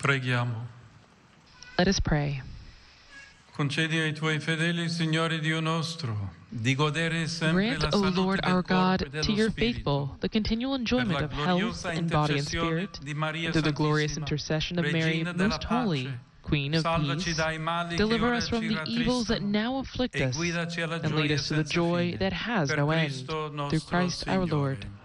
Preghiamo. Let us pray. Concedi ai tuoi fedeli, Signore Dio nostro, di godere sempre Grant, la O salute Lord del our corpo God, e dello to your spirito, faithful the continual per enjoyment la of health gloriosa in body and intercessione spirit, di Maria and through the glorious Santissima, intercession of Mary, Regina della most holy, pace. Queen of Salvaci peace. dai mali che Deliver ora us from ci the evils that rattristano now afflict e us, guidaci alla and lead gioia us to the senza joy fine. that has Per no end. Cristo Through nostro Christ our Lord. Signore.